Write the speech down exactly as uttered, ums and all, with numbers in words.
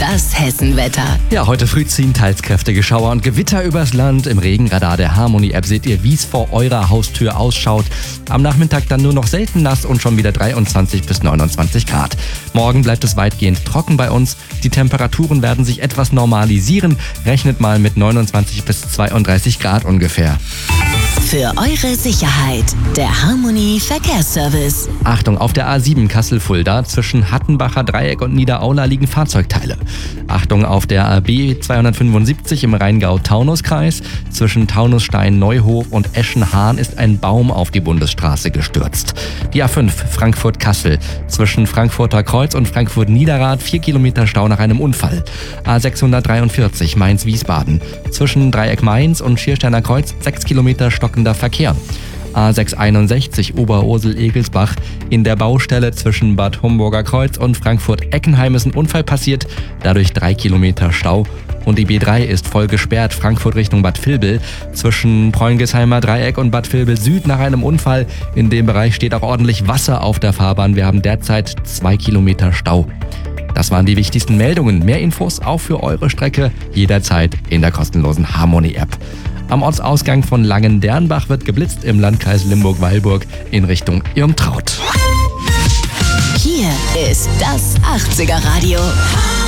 Das Hessenwetter. Ja, heute früh ziehen teils kräftige Schauer und Gewitter übers Land. Im Regenradar der Harmony-App seht ihr, wie es vor eurer Haustür ausschaut. Am Nachmittag dann nur noch selten nass und schon wieder dreiundzwanzig bis neunundzwanzig Grad. Morgen bleibt es weitgehend trocken bei uns. Die Temperaturen werden sich etwas normalisieren. Rechnet mal mit neunundzwanzig bis zweiunddreißig Grad ungefähr. Für eure Sicherheit, der Harmony Verkehrsservice. Achtung, auf der A sieben Kassel-Fulda zwischen Hattenbacher Dreieck und Niederaula liegen Fahrzeugteile. Achtung, auf der A B zweihundertfünfundsiebzig im Rheingau-Taunus-Kreis zwischen Taunusstein-Neuhof und Eschenhahn ist ein Baum auf die Bundesstraße gestürzt. Die A fünf Frankfurt-Kassel zwischen Frankfurter Kreuz und Frankfurt-Niederrad vier Kilometer Stau nach einem Unfall. A sechshundertdreiundvierzig Mainz-Wiesbaden zwischen Dreieck Mainz und Schiersteiner Kreuz sechs Kilometer stockender Verkehr. A sechshunderteinundsechzig Oberursel-Egelsbach. In der Baustelle zwischen Bad Homburger Kreuz und Frankfurt-Eckenheim ist ein Unfall passiert, dadurch drei Kilometer Stau. Und die B drei ist voll gesperrt, Frankfurt Richtung Bad Vilbel. Zwischen Preungesheimer Dreieck und Bad Vilbel Süd nach einem Unfall. In dem Bereich steht auch ordentlich Wasser auf der Fahrbahn. Wir haben derzeit zwei Kilometer Stau. Das waren die wichtigsten Meldungen. Mehr Infos auch für eure Strecke jederzeit in der kostenlosen Harmony-App. Am Ortsausgang von Langendernbach wird geblitzt im Landkreis Limburg-Weilburg in Richtung Irmtraut. Hier ist das achtziger Radio.